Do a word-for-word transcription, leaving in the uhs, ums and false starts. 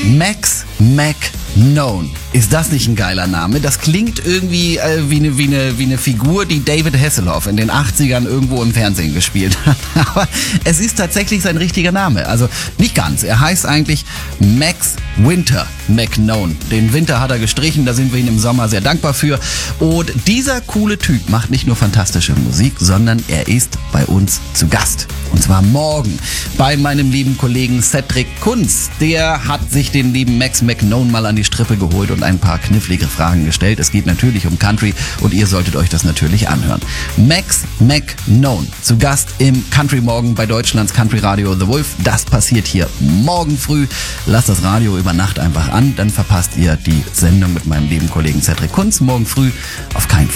Max McKnown. Ist das nicht ein geiler Name? Das klingt irgendwie äh, wie eine wie eine wie eine Figur, die David Hasselhoff in den achtzigern irgendwo im Fernsehen gespielt hat. Aber es ist tatsächlich sein richtiger Name. Also nicht ganz. Er heißt eigentlich Max Winter McKnown. Den Winter hat er gestrichen, da sind wir ihm im Sommer sehr dankbar für. Und dieser coole Typ macht nicht nur fantastische Musik, sondern er ist bei uns zu Gast. Und zwar morgen bei meinem lieben Kollegen Cedric Kunz. Der hat sich den lieben Max McKnown mal an die Strippe geholt und ein paar knifflige Fragen gestellt. Es geht natürlich um Country und ihr solltet euch das natürlich anhören. Max McKnown zu Gast im Country Morgen bei Deutschlands Country Radio The Wolf. Das passiert hier morgen früh. Lasst das Radio über Nacht einfach an, dann verpasst ihr die Sendung mit meinem lieben Kollegen Cedric Kunz morgen früh auf keinen Fall.